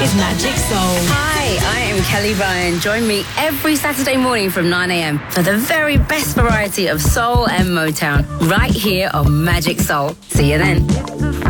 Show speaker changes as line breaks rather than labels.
with Magic Soul.
Hi, I am Kelly Ryan. Join me every Saturday morning from 9 a.m. for the very best variety of soul and Motown right here on Magic Soul. See you then.